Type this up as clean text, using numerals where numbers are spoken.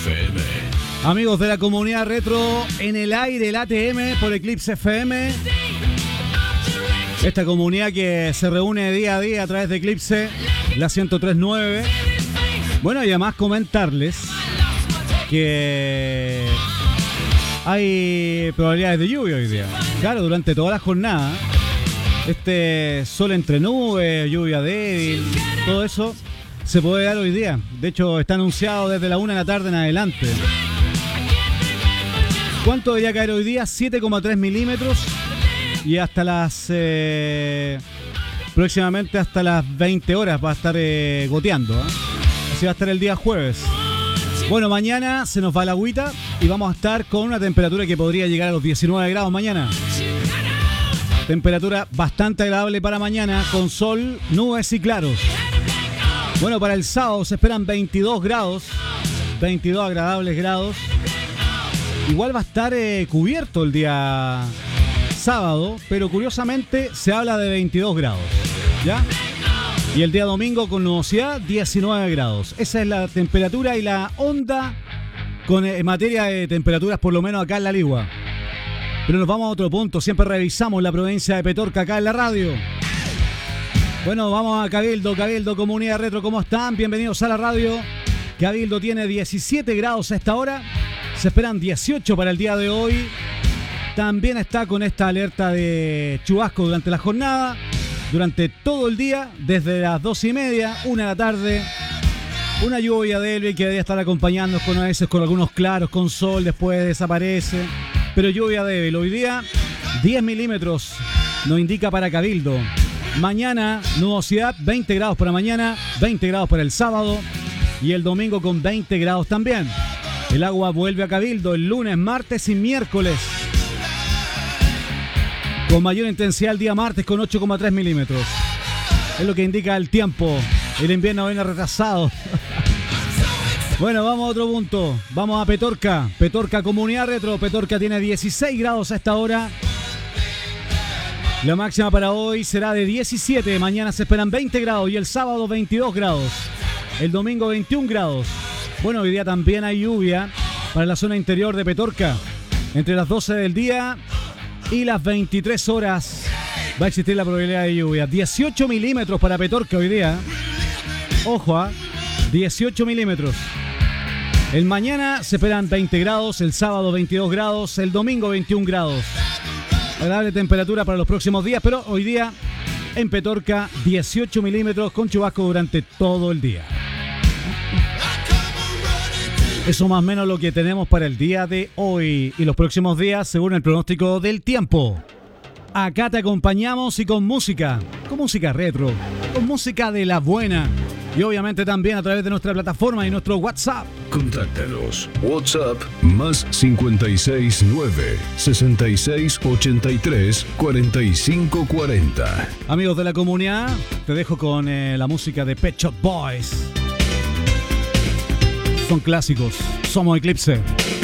FM. Amigos de la comunidad retro, en el aire el ATM por Eclipse FM. Esta comunidad que se reúne día a día a través de Eclipse, la 103.9. Bueno, y además comentarles que hay probabilidades de lluvia hoy día. Claro, durante toda la jornada. Este sol entre nubes, lluvia débil, todo eso se puede dar hoy día. De hecho, está anunciado desde la 1 de la tarde en adelante. ¿Cuánto debería caer hoy día? 7,3 milímetros. Y hasta las... próximamente hasta las 20 horas va a estar goteando. Así va a estar el día jueves. Bueno, mañana se nos va la agüita y vamos a estar con una temperatura que podría llegar a los 19 grados mañana. Temperatura bastante agradable para mañana, con sol, nubes y claros. Bueno, para el sábado se esperan 22 grados, 22 agradables grados. Igual va a estar cubierto el día sábado, pero curiosamente se habla de 22 grados, ¿ya? Y el día domingo con nubosidad, 19 grados. Esa es la temperatura y la onda en materia de temperaturas, por lo menos acá en La Ligua. Pero nos vamos a otro punto. Siempre revisamos la provincia de Petorca acá en la radio. Bueno, vamos a Cabildo, Comunidad Retro, ¿cómo están? Bienvenidos a la radio. Cabildo tiene 17 grados a esta hora. Se esperan 18 para el día de hoy. También está con esta alerta de chubasco durante la jornada. Durante todo el día, desde las 2:30, 1 de la tarde. Una lluvia débil que debería estar acompañándonos con a veces con algunos claros, con sol, después desaparece. Pero lluvia débil. Hoy día 10 milímetros nos indica para Cabildo. Mañana nubosidad, 20 grados para mañana, 20 grados para el sábado y el domingo con 20 grados también. El agua vuelve a Cabildo el lunes, martes y miércoles. Con mayor intensidad el día martes con 8,3 milímetros. Es lo que indica el tiempo. El invierno viene retrasado. Bueno, vamos a otro punto. Vamos a Petorca. Petorca, Comunidad Retro. Petorca tiene 16 grados a esta hora. La máxima para hoy será de 17. Mañana se esperan 20 grados y el sábado 22 grados. El domingo 21 grados. Bueno, hoy día también hay lluvia para la zona interior de Petorca. Entre las 12 del día y las 23 horas va a existir la probabilidad de lluvia. 18 milímetros para Petorca hoy día. Ojo, 18 milímetros. El mañana se esperan 20 grados, el sábado 22 grados, el domingo 21 grados. Agradable temperatura para los próximos días, pero hoy día en Petorca 18 milímetros con chubasco durante todo el día. Eso más o menos lo que tenemos para el día de hoy y los próximos días según el pronóstico del tiempo. Acá te acompañamos y con música retro, con música de la buena. Y obviamente también a través de nuestra plataforma y nuestro WhatsApp. Contáctanos. WhatsApp más 569 6683 4540. Amigos de la comunidad, te dejo con la música de Pet Shop Boys. Son clásicos. Somos Eclipse.